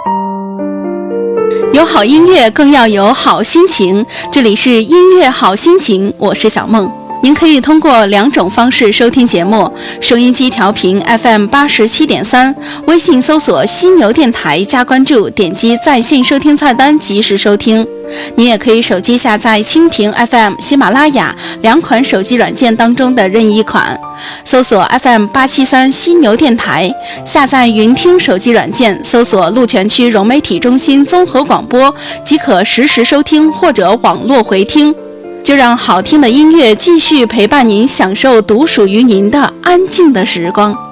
有好音乐更要有好心情，这里是音乐好心情，我是小梦。您可以通过2种方式收听节目：收音机调频 FM87.3， 微信搜索犀牛电台加关注，点击在线收听菜单及时收听。您也可以手机下载蜻蜓 FM、喜马拉雅2款手机软件当中的任意一款，搜索 FM873 犀牛电台，下载云听手机软件，搜索鹿泉区融媒体中心综合广播，即可实时收听或者网络回听。就让好听的音乐继续陪伴您，享受独属于您的安静的时光。